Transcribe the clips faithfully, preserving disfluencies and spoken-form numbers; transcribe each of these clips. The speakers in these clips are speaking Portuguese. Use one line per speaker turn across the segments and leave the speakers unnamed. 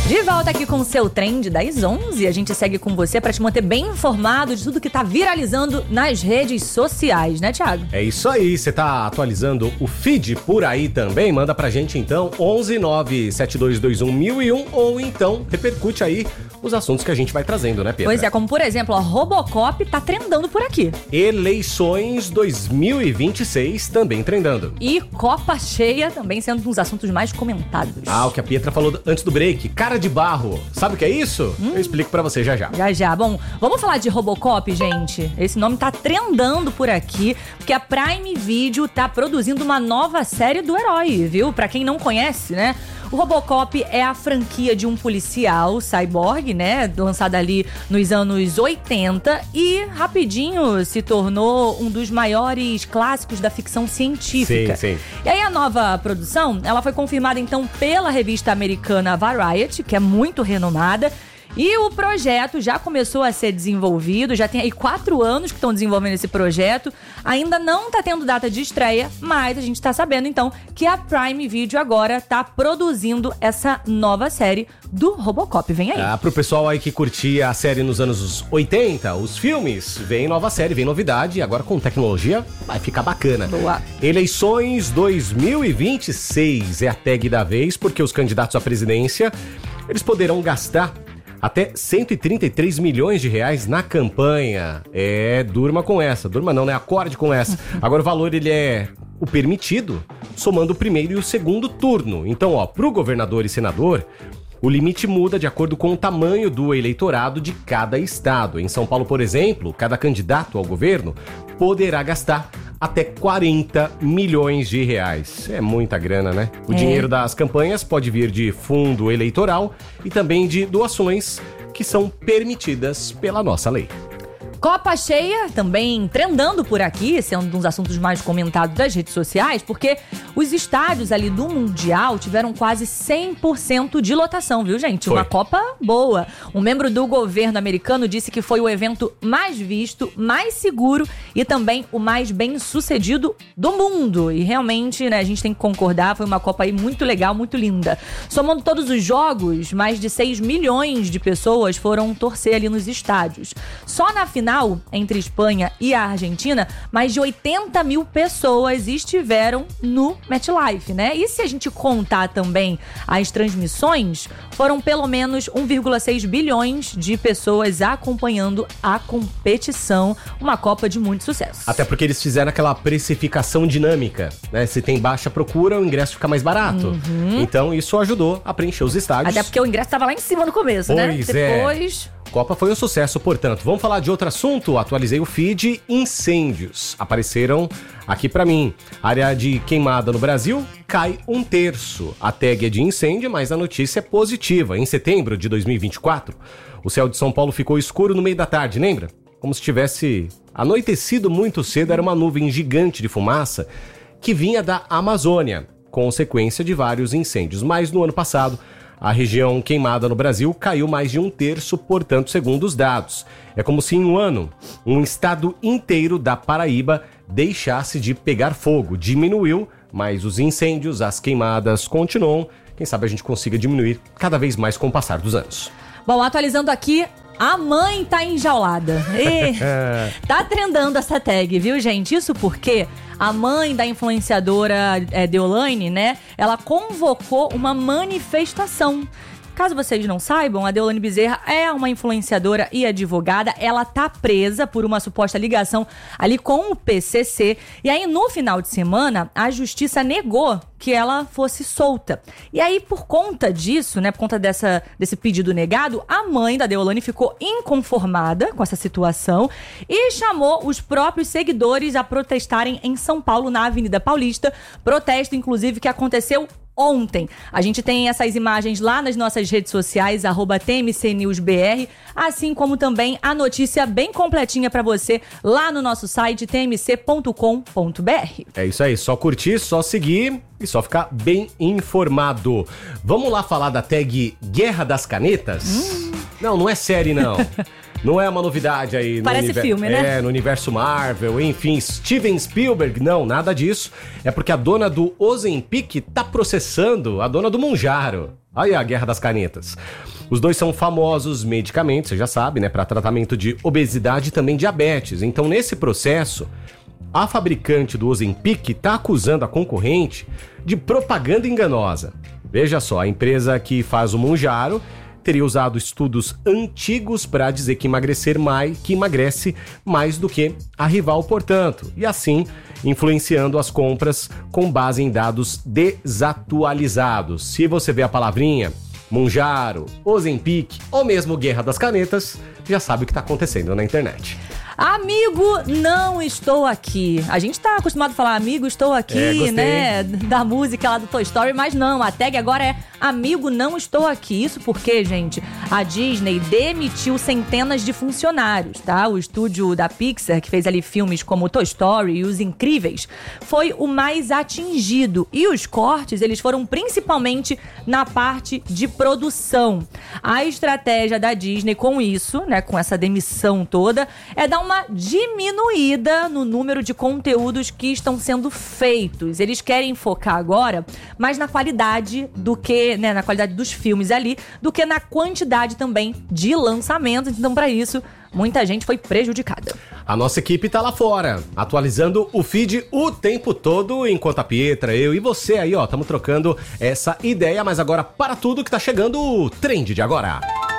De volta aqui com o seu Trend das onze, a gente segue com você para te manter bem informado de tudo que tá viralizando nas redes sociais, né, Thiago?
É isso aí, você tá atualizando o feed por aí também? Manda pra gente então, onze nove sete dois dois um mil e um, ou então repercute aí os assuntos que a gente vai trazendo, né, Pedro?
Pois é, como por exemplo, a Robocop tá trendando por aqui.
Eleições dois mil e vinte e seis também trendando.
E Copa Cheia também sendo um dos assuntos mais comentados.
Ah, o que a Pietra falou antes do break, cara de barro. Sabe o que é isso? Hum. Eu explico pra você já já.
Já já. Bom, vamos falar de Robocop, gente? Esse nome tá trendando por aqui, porque a Prime Video tá produzindo uma nova série do herói, viu? Pra quem não conhece, né? O Robocop é a franquia de um policial cyborg, né? Lançada ali nos anos oitenta e rapidinho se tornou um dos maiores clássicos da ficção científica.
Sim, sim.
E aí a nova produção, ela foi confirmada então pela revista americana Variety, que é muito renomada. E o projeto já começou a ser desenvolvido, já tem aí quatro anos que estão desenvolvendo esse projeto. Ainda não tá tendo data de estreia, mas a gente tá sabendo então que a Prime Video agora tá produzindo essa nova série do Robocop. Vem aí.
Ah, pro pessoal aí que curtia a série nos anos oitenta, os filmes, vem nova série, vem novidade. E agora com tecnologia vai ficar bacana.
Boa.
Eleições dois mil e vinte e seis é a tag da vez, porque os candidatos à presidência, eles poderão gastar até cento e trinta e três milhões de reais na campanha. É, durma com essa. Durma não, né? Acorde com essa. Agora o valor, ele é o permitido, somando o primeiro e o segundo turno. Então, ó, pro governador e senador, o limite muda de acordo com o tamanho do eleitorado de cada estado. Em São Paulo, por exemplo, cada candidato ao governo poderá gastar até quarenta milhões de reais. É muita grana, né? O é. dinheiro das campanhas pode vir de fundo eleitoral e também de doações que são permitidas pela nossa lei.
Copa Cheia também trendando por aqui, sendo um dos assuntos mais comentados das redes sociais, porque os estádios ali do Mundial tiveram quase cem por cento de lotação, viu, gente?
Foi.
Uma Copa boa. Um membro do governo americano disse que foi o evento mais visto, mais seguro e também o mais bem sucedido do mundo. E realmente, né, a gente tem que concordar, foi uma Copa aí muito legal, muito linda. Somando todos os jogos, mais de seis milhões de pessoas foram torcer ali nos estádios. Só na final entre Espanha e a Argentina, mais de oitenta mil pessoas estiveram no MetLife, né? E se a gente contar também as transmissões, foram pelo menos um vírgula seis bilhões de pessoas acompanhando a competição, uma Copa de muito sucesso.
Até porque eles fizeram aquela precificação dinâmica, né? Se tem baixa procura, o ingresso fica mais barato.
Uhum.
Então isso ajudou a preencher os estádios.
Até porque o ingresso estava lá em cima no começo, né?
Pois
Depois...
é. Copa foi um sucesso, portanto. Vamos falar de outro assunto? Atualizei o feed. Incêndios apareceram aqui pra mim. Área de queimada no Brasil cai um terço. A tag é de incêndio, mas a notícia é positiva. Em setembro de dois mil e vinte e quatro, o céu de São Paulo ficou escuro no meio da tarde, lembra? Como se tivesse anoitecido muito cedo. Era uma nuvem gigante de fumaça que vinha da Amazônia, consequência de vários incêndios. Mas no ano passado, a região queimada no Brasil caiu mais de um terço, portanto, segundo os dados. É como se em um ano, um estado inteiro da Paraíba deixasse de pegar fogo. Diminuiu, mas os incêndios, as queimadas continuam. Quem sabe a gente consiga diminuir cada vez mais com o passar dos anos.
Bom, atualizando aqui, a mãe tá enjaulada. E tá trendando essa tag, viu, gente? Isso porque a mãe da influenciadora é, Deolane, né? Ela convocou uma manifestação. Caso vocês não saibam, a Deolane Bezerra é uma influenciadora e advogada. Ela tá presa por uma suposta ligação ali com o P C C. E aí, no final de semana, a justiça negou que ela fosse solta. E aí, por conta disso, né, por conta dessa, desse pedido negado, a mãe da Deolane ficou inconformada com essa situação e chamou os próprios seguidores a protestarem em São Paulo, na Avenida Paulista. Protesto, inclusive, que aconteceu ontem. A gente tem essas imagens lá nas nossas redes sociais, arroba T M C News B R, assim como também a notícia bem completinha pra você lá no nosso site t m c ponto com ponto b r.
É isso aí, só curtir, só seguir e só ficar bem informado. Vamos lá falar da tag Guerra das Canetas? Hum. Não, não é série não. Não é uma novidade aí. No
Parece
univer...
filme, né?
É, no universo Marvel, enfim, Steven Spielberg, não, nada disso. É porque a dona do Ozempic tá processando a dona do Monjaro. Aí a Guerra das Canetas. Os dois são famosos medicamentos, você já sabe, né? Para tratamento de obesidade e também diabetes. Então, nesse processo, a fabricante do Ozempic está acusando a concorrente de propaganda enganosa. Veja só, a empresa que faz o Mounjaro teria usado estudos antigos para dizer que emagrecer mais, que emagrece mais do que a rival, portanto, e assim influenciando as compras com base em dados desatualizados. Se você vê a palavrinha Mounjaro, Ozempic ou mesmo Guerra das Canetas, já sabe o que está acontecendo na internet.
Amigo, não estou aqui. A gente tá acostumado a falar amigo, estou aqui,
é,
né? Da música lá do Toy Story, mas não, a tag agora é amigo, não estou aqui. Isso porque, gente, a Disney demitiu centenas de funcionários, tá? O estúdio da Pixar, que fez ali filmes como Toy Story e Os Incríveis, foi o mais atingido. E os cortes, eles foram principalmente na parte de produção. A estratégia da Disney com isso, né, com essa demissão toda, é dar uma diminuída no número de conteúdos que estão sendo feitos. Eles querem focar agora mais na qualidade do que, né, na qualidade dos filmes ali, do que na quantidade também de lançamentos. Então, para isso, muita gente foi prejudicada.
A nossa equipe tá lá fora, atualizando o feed o tempo todo, enquanto a Pietra, eu e você aí, ó, estamos trocando essa ideia, mas agora para tudo que tá chegando o Trend de Agora.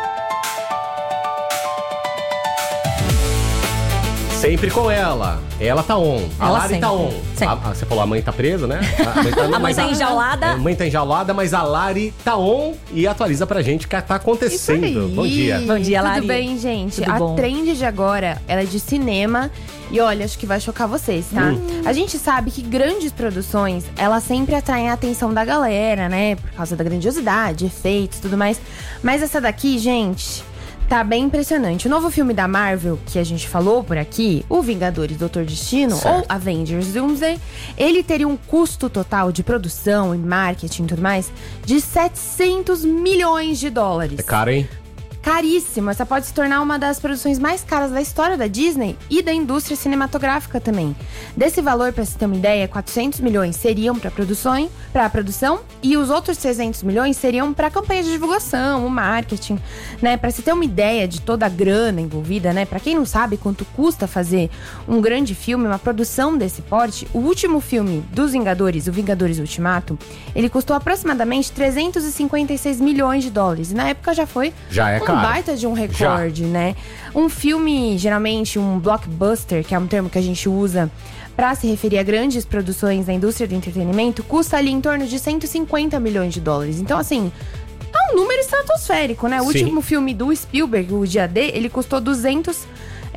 Sempre com ela. Ela tá on. A
Ela
Lari
sempre.
tá on. A, a, você falou, a mãe tá presa, né? A mãe tá,
A mãe tá enjaulada.
A mãe tá enjaulada, mas a Lari tá on e atualiza pra gente o que tá acontecendo.
Isso aí.
Bom dia.
Bom dia, Lari.
Tudo bem, gente?
Tudo
a
bom?
Trend de agora, ela é de cinema. E olha, acho que vai chocar vocês, tá?
Hum.
A gente sabe que grandes produções, elas sempre atraem a atenção da galera, né? Por causa da grandiosidade, efeitos e tudo mais. Mas essa daqui, gente, tá bem impressionante. O novo filme da Marvel, que a gente falou por aqui, o Vingadores Doutor Destino,
Certo.
ou Avengers Doomsday, ele teria um custo total de produção e marketing e tudo mais de setecentos milhões de dólares.
É caro, hein?
Caríssimo. Essa pode se tornar uma das produções mais caras da história da Disney e da indústria cinematográfica também. Desse valor, para você ter uma ideia, quatrocentos milhões seriam para produção, para a produção e os outros trezentos milhões seriam para campanha de divulgação, o marketing, né? Para você ter uma ideia de toda a grana envolvida, né? Para quem não sabe quanto custa fazer um grande filme, uma produção desse porte, o último filme dos Vingadores, o Vingadores Ultimato, ele custou aproximadamente trezentos e cinquenta e seis milhões de dólares. E na época já foi
Já é
um
caro.
baita de um recorde, né? Um filme, geralmente, um blockbuster, que é um termo que a gente usa para se referir a grandes produções da indústria do entretenimento, custa ali em torno de cento e cinquenta milhões de dólares. Então, assim, é um número estratosférico, né? O
Sim.
último filme do Spielberg, o Dia D, ele custou duzentos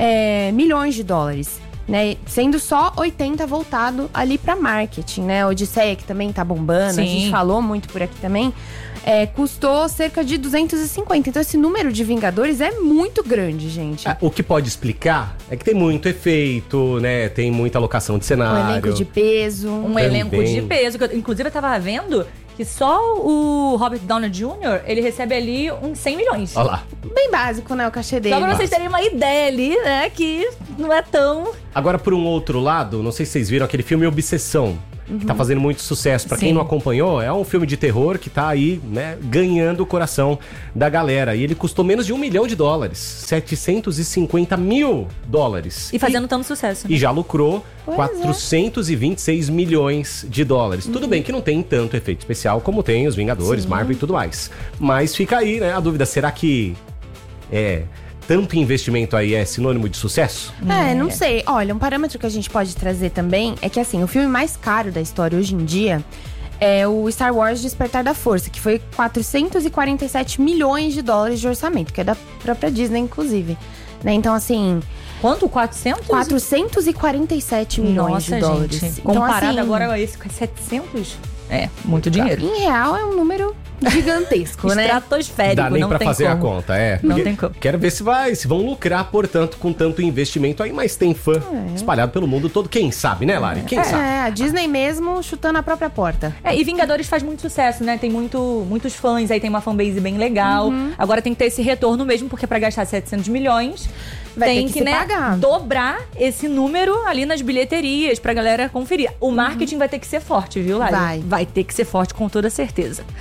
é, milhões de dólares. Né, sendo só oitenta voltado ali para marketing, né? A Odisseia, que também tá bombando,
Sim.
a gente falou muito por aqui também, é, custou cerca de duzentos e cinquenta. Então esse número de Vingadores é muito grande, gente.
Ah, o que pode explicar é que tem muito efeito, né? Tem muita locação de
Um
cenário.
elenco de peso.
Um
Também.
elenco de peso. Que eu, inclusive, eu tava vendo que só o Robert Downey Júnior, ele recebe ali uns cem milhões.
Olha lá.
Bem básico, né? O cachê dele.
Só pra vocês terem uma ideia ali, né? Que não é tão...
Agora, por um outro lado, não sei se vocês viram aquele filme Obsessão, que tá fazendo muito sucesso. Pra quem
Sim.
não acompanhou, é um filme de terror que tá aí, né, ganhando o coração da galera. E ele custou menos de um milhão de dólares. setecentos e cinquenta mil dólares.
E fazendo tanto sucesso.
E já lucrou
Pois
quatrocentos e vinte e seis milhões de dólares. Tudo bem que não tem tanto efeito especial como tem os Vingadores,
Sim.
Marvel e tudo mais. Mas fica aí, né, a dúvida. Será que é... tanto investimento aí é sinônimo de sucesso?
É, não sei. Olha, um parâmetro que a gente pode trazer também é que, assim, o filme mais caro da história hoje em dia é o Star Wars Despertar da Força, que foi quatrocentos e quarenta e sete milhões de dólares de orçamento, que é da própria Disney, inclusive. Né? Então, assim,
Quanto? quatrocentos?
quatrocentos e quarenta e sete milhões
Nossa,
de dólares.
gente.
Então,
Comparado
assim,
agora a esse com setecentos? É, muito dinheiro.
em real é um número gigantesco, né?
Estratosférico,
Dá nem
não
pra
tem
fazer
como.
a conta, é.
Não
Porque
tem como.
Quero ver se vai, se vão lucrar, portanto, com tanto investimento aí, mas tem fã espalhado pelo mundo todo. Quem sabe, né, Lari? Quem sabe?
É, a Disney mesmo chutando a própria porta.
É, e Vingadores faz muito sucesso, né? Tem muito, muitos fãs, aí tem uma fanbase bem legal. Agora tem que ter esse retorno mesmo, porque pra gastar setecentos milhões,
Vai
tem
ter
que,
que se
né,
pagar.
dobrar esse número ali nas bilheterias pra galera conferir. O marketing vai ter que ser forte, viu, Lari?
Vai.
Vai ter que ser forte com toda certeza.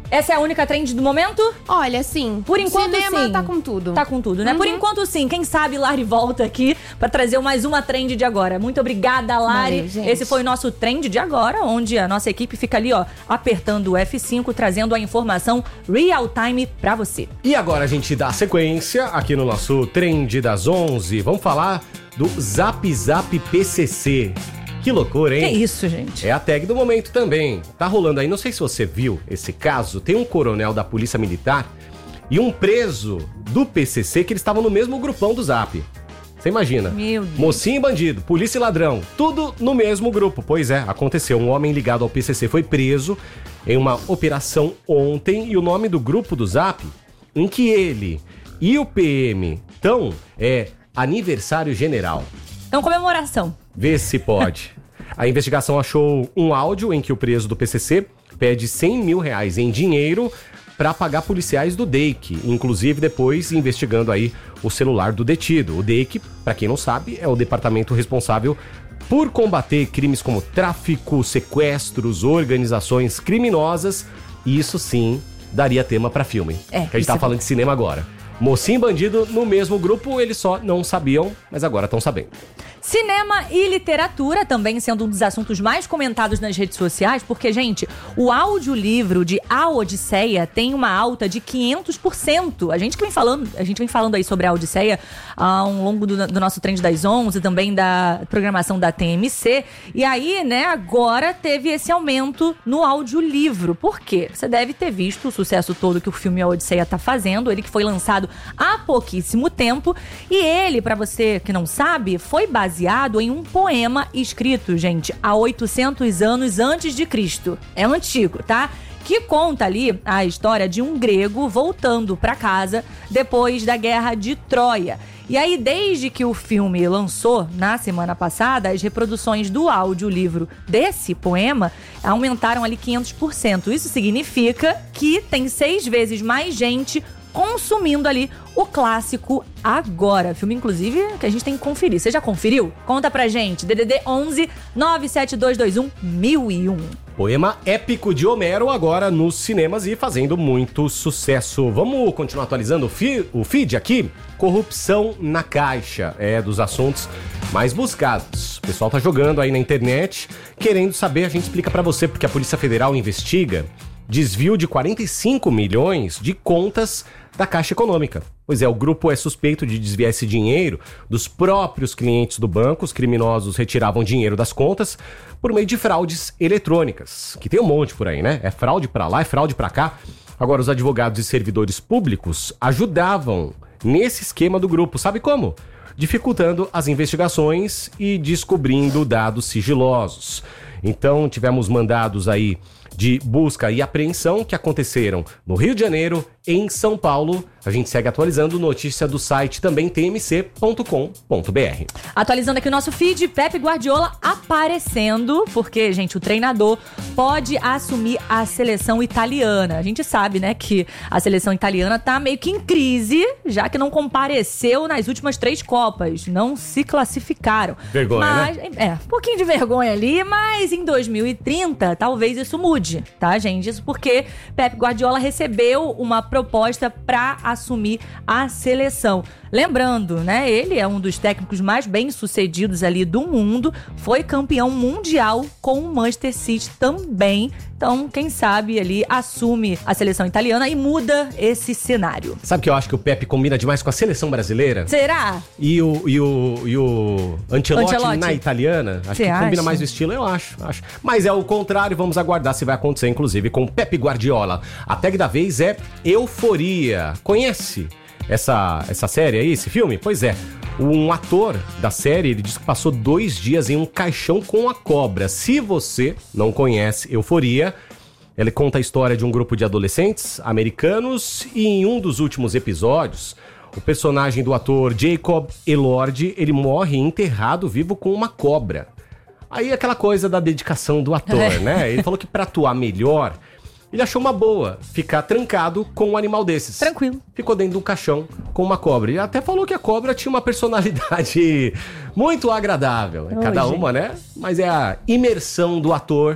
Essa é a única trend do momento?
Olha, sim.
Por enquanto,
cinema
sim.
tá com tudo.
Tá com tudo, né?
Uhum.
Por enquanto, sim. Quem sabe Lari volta aqui pra trazer mais uma trend de agora. Muito obrigada, Lari.
Valeu, gente.
Esse foi o nosso trend de agora, onde a nossa equipe fica ali, ó, apertando o F cinco, trazendo a informação real time pra você.
E agora a gente dá sequência aqui no nosso trend das onze. Vamos falar do Zap Zap P C C. Que loucura, hein?
Que isso, gente?
É a tag do momento também. Tá rolando aí, não sei se você viu esse caso, tem um coronel da Polícia Militar e um preso do P C C que eles estavam no mesmo grupão do Zap. Você imagina?
Meu Deus.
Mocinho e bandido, polícia e ladrão, tudo no mesmo grupo. Pois é, aconteceu. Um homem ligado ao P C C foi preso em uma operação ontem e o nome do grupo do Zap, em que ele e o P M estão, é Aniversário General.
Então, comemoração.
Vê se pode. A investigação achou um áudio em que o preso do P C C pede cem mil reais em dinheiro para pagar policiais do D E I C, inclusive depois investigando aí o celular do detido. O D E I C, para quem não sabe, é o departamento responsável por combater crimes como tráfico, sequestros, organizações criminosas. E isso sim daria tema para filme.
É,
que a gente tá falando de cinema agora. Mocinho e bandido no mesmo grupo, eles só não sabiam, mas agora estão sabendo.
Cinema e literatura também sendo um dos assuntos mais comentados nas redes sociais, porque, gente, o audiolivro de A Odisseia tem uma alta de quinhentos por cento. A gente que vem falando, a gente vem falando aí sobre a Odisseia ao longo do, do nosso Trend das onze, também da programação da T M C. E aí, né, agora teve esse aumento no audiolivro. Por quê? Você deve ter visto o sucesso todo que o filme A Odisseia tá fazendo, ele que foi lançado há pouquíssimo tempo. E ele, pra você que não sabe, foi baseado baseado em um poema escrito, gente, há oitocentos anos antes de Cristo. É antigo, tá? Que conta ali a história de um grego voltando pra casa depois da Guerra de Troia. E aí, desde que o filme lançou na semana passada, as reproduções do audiolivro desse poema aumentaram ali quinhentos por cento. Isso significa que tem seis vezes mais gente consumindo ali o clássico agora. Filme, inclusive, que a gente tem que conferir. Você já conferiu? Conta pra gente. D D D onze nove sete dois dois um mil e um.
Poema épico de Homero agora nos cinemas e fazendo muito sucesso. Vamos continuar atualizando o, fi- o feed aqui? Corrupção na Caixa é dos assuntos mais buscados. O pessoal tá jogando aí na internet, querendo saber, a gente explica pra você, porque a Polícia Federal investiga desvio de quarenta e cinco milhões de contas da Caixa Econômica. Pois é, o grupo é suspeito de desviar esse dinheiro dos próprios clientes do banco. Os criminosos retiravam dinheiro das contas por meio de fraudes eletrônicas, que tem um monte por aí, né? É fraude pra lá, é fraude pra cá. Agora, os advogados e servidores públicos ajudavam nesse esquema do grupo. Sabe como? Dificultando as investigações e descobrindo dados sigilosos. Então, tivemos mandados aí de busca e apreensão que aconteceram no Rio de Janeiro, em São Paulo. A gente segue atualizando notícia do site também t m c ponto com ponto b r.
Atualizando aqui o nosso feed, Pep Guardiola aparecendo, porque, gente, o treinador pode assumir a seleção italiana. A gente sabe, né, que a seleção italiana tá meio que em crise, já que não compareceu nas últimas três Copas. Não se classificaram.
Vergonha,
mas,
né?
É, um pouquinho de vergonha ali, mas em dois mil e trinta talvez isso mude, tá, gente? Isso porque Pep Guardiola recebeu uma proposta para assumir a seleção. Lembrando, né, ele é um dos técnicos mais bem-sucedidos ali do mundo, foi campeão mundial com o Manchester City também. Então, quem sabe ali assume a seleção italiana e muda esse cenário.
Sabe que eu acho que o Pepe combina demais com a seleção brasileira?
Será?
E o, e o, e o Ancelotti,
Ancelotti.
na italiana? Acho
Cê
que combina
acha?
mais o estilo, eu acho, acho. Mas é o contrário, vamos aguardar se vai acontecer, inclusive, com o Pepe Guardiola. A tag da vez é Euforia. Conhece essa, essa série aí, esse filme? Pois é. Um ator da série, ele diz que passou dois dias em um caixão com a cobra. Se você não conhece Euforia, ele conta a história de um grupo de adolescentes americanos e em um dos últimos episódios, o personagem do ator Jacob Elord, ele morre enterrado vivo com uma cobra. Aí aquela coisa da dedicação do ator,
É.
né? Ele falou que pra atuar melhor, ele achou uma boa ficar trancado com um animal desses.
Tranquilo.
Ficou dentro de um caixão com uma cobra. E até falou que a cobra tinha uma personalidade muito agradável.
Oi,
Cada
gente.
uma, né? Mas é a imersão do ator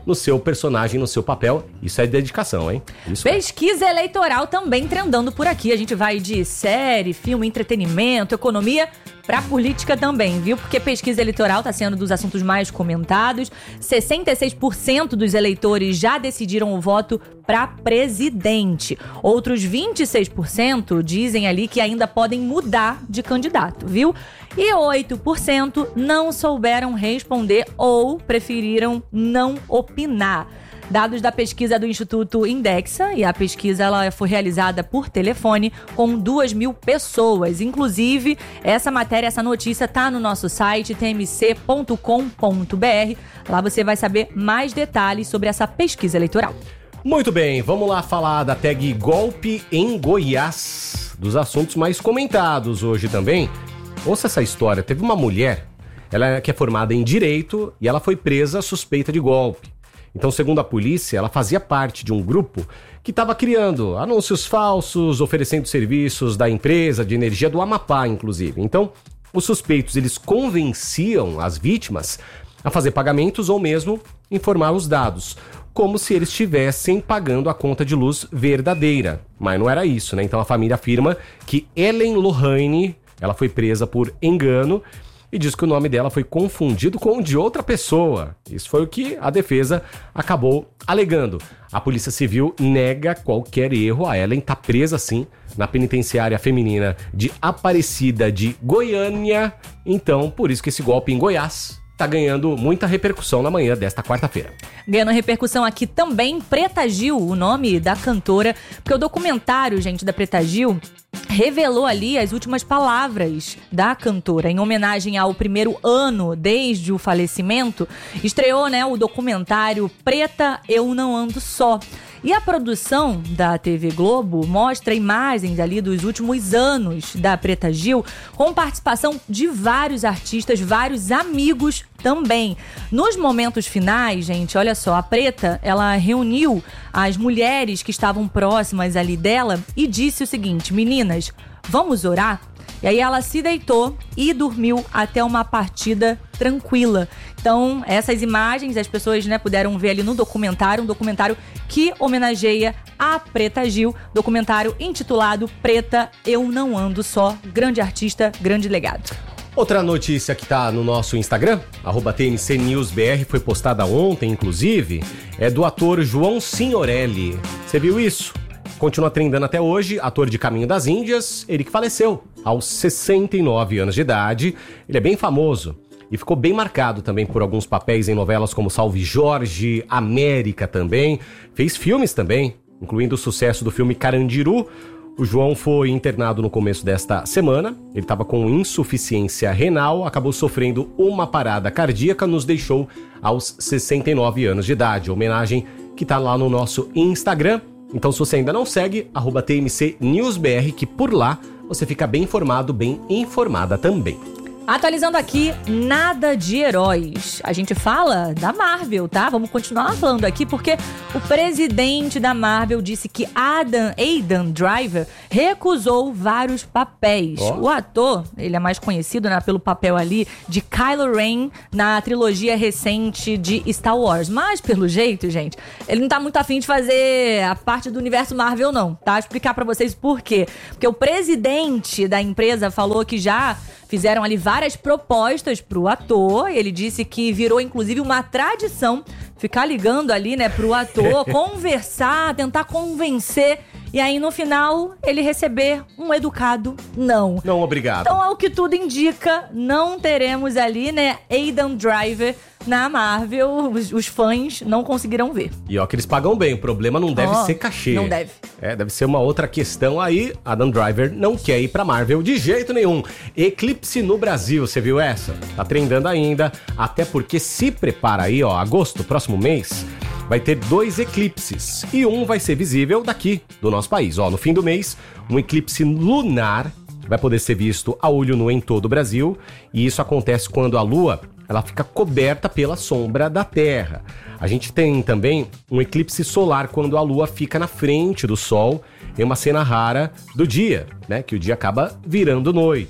no seu personagem, no seu papel. Isso é dedicação, hein? Isso
Pesquisa é. eleitoral também trendando por aqui. A gente vai de série, filme, entretenimento, economia pra política também, viu? Porque pesquisa eleitoral tá sendo dos assuntos mais comentados. sessenta e seis por cento dos eleitores já decidiram o voto para presidente. Outros vinte e seis por cento dizem ali que ainda podem mudar de candidato, viu? E oito por cento não souberam responder ou preferiram não opinar. Dados da pesquisa do Instituto Indexa, e a pesquisa ela foi realizada por telefone com duas mil pessoas. Inclusive, essa matéria, essa notícia está no nosso site t m c ponto com ponto b r. Lá você vai saber mais detalhes sobre essa pesquisa eleitoral.
Muito bem, vamos lá falar da tag golpe em Goiás, dos assuntos mais comentados hoje também. Ouça essa história, teve uma mulher, ela que é formada em Direito e ela foi presa suspeita de golpe. Então, segundo a polícia, ela fazia parte de um grupo que estava criando anúncios falsos, oferecendo serviços da empresa de energia do Amapá, inclusive. Então, os suspeitos, eles convenciam as vítimas a fazer pagamentos ou mesmo informar os dados, como se eles estivessem pagando a conta de luz verdadeira. Mas não era isso, né? Então, a família afirma que Ellen Lohane, ela foi presa por engano e diz que o nome dela foi confundido com o de outra pessoa. Isso foi o que a defesa acabou alegando. A Polícia Civil nega qualquer erro. A Ellen está presa, sim, na penitenciária feminina de Aparecida de Goiânia. Então, por isso que esse golpe em Goiás tá ganhando muita repercussão na manhã desta quarta-feira.
Ganhando repercussão aqui também, Preta Gil, o nome da cantora, porque o documentário, gente, da Preta Gil revelou ali as últimas palavras da cantora. Em homenagem ao primeiro ano desde o falecimento, estreou, né, o documentário Preta, Eu Não Ando Só. E a produção da T V Globo mostra imagens ali dos últimos anos da Preta Gil, com participação de vários artistas, vários amigos também. Nos momentos finais, gente, olha só, a Preta, ela reuniu as mulheres que estavam próximas ali dela e disse o seguinte: meninas, vamos orar? E aí ela se deitou e dormiu até uma partida tranquila. Então, essas imagens as pessoas, né, puderam ver ali no documentário, um documentário que homenageia a Preta Gil, documentário intitulado Preta, Eu Não Ando Só, grande artista, grande legado.
Outra notícia que tá no nosso Instagram, arroba T N C News B R, foi postada ontem, inclusive, é do ator João Signorelli. Você viu isso? Continua trendando até hoje, ator de Caminho das Índias, ele que faleceu aos sessenta e nove anos de idade. Ele é bem famoso e ficou bem marcado também por alguns papéis em novelas como Salve Jorge, América também. Fez filmes também, incluindo o sucesso do filme Carandiru. O João foi internado no começo desta semana. Ele estava com insuficiência renal, acabou sofrendo uma parada cardíaca, nos deixou aos sessenta e nove anos de idade. Homenagem que está lá no nosso Instagram. Então, se você ainda não segue, arroba T M C News B R, que por lá você fica bem informado, bem informada também.
Atualizando aqui, nada de heróis. A gente fala da Marvel, tá? Vamos continuar falando aqui porque o presidente da Marvel disse que Adam, Aidan Driver recusou vários papéis. Oh. O ator, ele é mais conhecido, né, pelo papel ali de Kylo Ren na trilogia recente de Star Wars. Mas, pelo jeito, gente, ele não tá muito afim de fazer a parte do universo Marvel, não, tá? Vou explicar pra vocês por quê. Porque o presidente da empresa falou que já fizeram ali várias propostas pro ator. Ele disse que virou, inclusive, uma tradição ficar ligando ali, né, pro ator, conversar, tentar convencer. E aí, no final, ele receber um educado não.
Não, obrigado.
Então, ao que tudo indica, não teremos ali, né, Aidan Driver na Marvel. Os, os fãs não conseguirão ver.
E ó, que eles pagam bem. O problema não deve oh, ser cachê.
Não deve.
É, deve ser uma outra questão aí. Adam Driver não quer ir pra Marvel de jeito nenhum. Eclipse no Brasil, você viu essa? Tá trendando ainda. Até porque se prepara aí, ó, agosto, próximo mês, vai ter dois eclipses. E um vai ser visível daqui, do nosso país. Ó, no fim do mês, um eclipse lunar vai poder ser visto a olho nu em todo o Brasil. E isso acontece quando a Lua, ela fica coberta pela sombra da Terra. A gente tem também um eclipse solar quando a Lua fica na frente do Sol, em uma cena rara do dia, né? Que o dia acaba virando noite.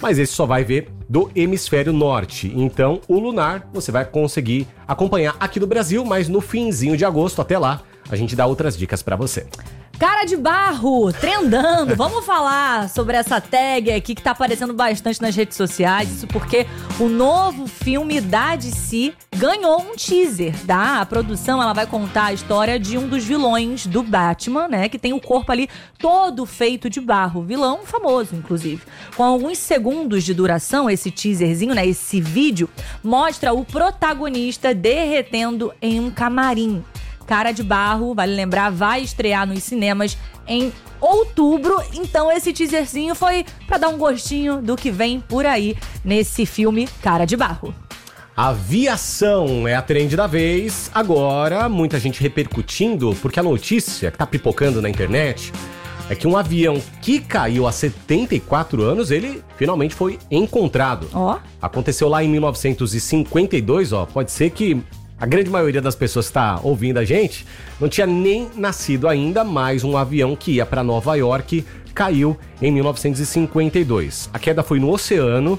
mas esse só vai ver do hemisfério norte. Então, o lunar você vai conseguir acompanhar aqui do Brasil, mas no finzinho de agosto, até lá, a gente dá outras dicas pra você.
Cara de barro, trendando. Vamos falar sobre essa tag aqui que tá aparecendo bastante nas redes sociais. Isso porque o novo filme da D C ganhou um teaser, tá? A produção, ela vai contar a história de um dos vilões do Batman, né? Que tem o corpo ali todo feito de barro. Vilão famoso, inclusive. Com alguns segundos de duração, esse teaserzinho, né? Esse vídeo mostra o protagonista derretendo em um camarim. Cara de Barro, vale lembrar, vai estrear nos cinemas em outubro. Então esse teaserzinho foi pra dar um gostinho do que vem por aí nesse filme Cara de Barro.
Aviação é a trend da vez. Agora, muita gente repercutindo, porque a notícia que tá pipocando na internet é que um avião que caiu há setenta e quatro anos, ele finalmente foi encontrado.
Ó.
Aconteceu lá em mil novecentos e cinquenta e dois, ó. Pode ser que a grande maioria das pessoas que está ouvindo a gente não tinha nem nascido ainda, mas um avião que ia para Nova York caiu em mil novecentos e cinquenta e dois. A queda foi no oceano,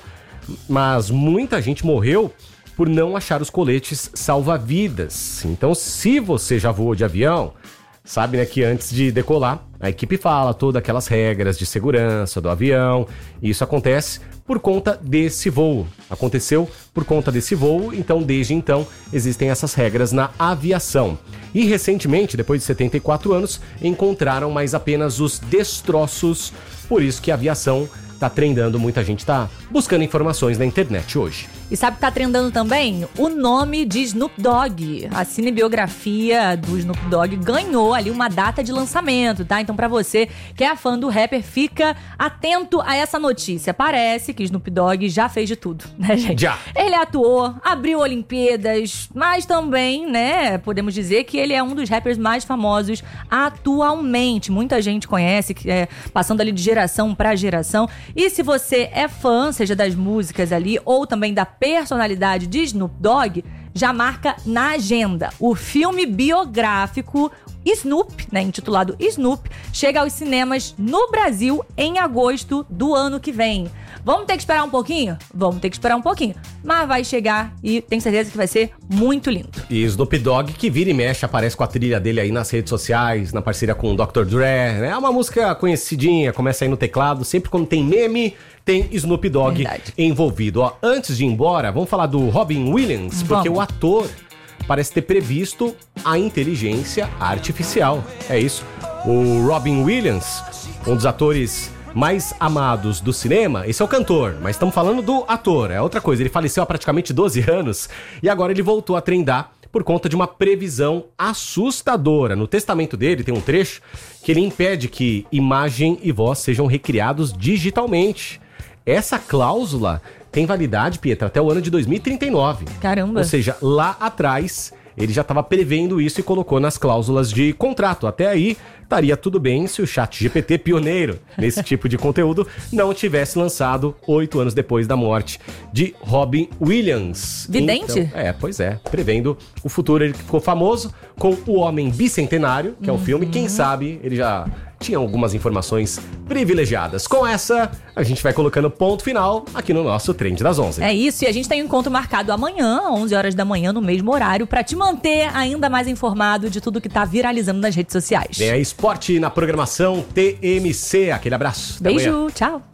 mas muita gente morreu por não achar os coletes salva-vidas. Então, se você já voou de avião, sabe, né, que antes de decolar, a equipe fala todas aquelas regras de segurança do avião, e isso acontece por conta desse voo. Aconteceu por conta desse voo, então desde então existem essas regras na aviação. E recentemente, depois de setenta e quatro anos, encontraram mais apenas os destroços, por isso que a aviação tá trendando, muita gente tá buscando informações na internet hoje.
E sabe o que tá trendando também? O nome de Snoop Dogg. A cinebiografia do Snoop Dogg ganhou ali uma data de lançamento, tá? Então pra você que é fã do rapper, fica atento a essa notícia. Parece que Snoop Dogg já fez de tudo, né, gente?
Já!
Ele atuou, abriu Olimpíadas, mas também, né, podemos dizer que ele é um dos rappers mais famosos atualmente. Muita gente conhece, é, passando ali de geração pra geração. E se você é fã, seja das músicas ali ou também da personalidade de Snoop Dogg, já marca na agenda. O filme biográfico Snoop, né, intitulado Snoop, chega aos cinemas no Brasil em agosto do ano que vem. Vamos ter que esperar um pouquinho? Vamos ter que esperar um pouquinho. Mas vai chegar e tenho certeza que vai ser muito lindo.
E Snoop Dogg, que vira e mexe, aparece com a trilha dele aí nas redes sociais, na parceria com o doutor Dre, né? É uma música conhecidinha, começa aí no teclado. Sempre quando tem meme, tem Snoop Dogg Verdade. envolvido. Ó, antes de ir embora, vamos falar do Robin Williams, porque vamos. o ator parece ter previsto a inteligência artificial. É isso. O Robin Williams, um dos atores mais amados do cinema, esse é o cantor, mas estamos falando do ator, é outra coisa. Ele faleceu há praticamente doze anos e agora ele voltou a trendar por conta de uma previsão assustadora. No testamento dele tem um trecho que ele impede que imagem e voz sejam recriados digitalmente. Essa cláusula tem validade, Pietra, até o ano de dois mil e trinta e nove.
Caramba!
Ou seja, lá atrás ele já estava prevendo isso e colocou nas cláusulas de contrato. Até aí, estaria tudo bem se o ChatGPT, pioneiro nesse tipo de conteúdo, não tivesse lançado oito anos depois da morte de Robin Williams.
Vidente?
Então, é, pois é. Prevendo o futuro. Ele ficou famoso com O Homem Bicentenário, que é o uhum. filme. Quem sabe ele já tinha algumas informações privilegiadas. Com essa, a gente vai colocando ponto final aqui no nosso Trend das onze.
É isso, e a gente tem um encontro marcado amanhã, onze horas da manhã, no mesmo horário, pra te manter ainda mais informado de tudo que tá viralizando nas redes sociais.
É esporte na programação T M C. Aquele abraço.
Beijo, tchau.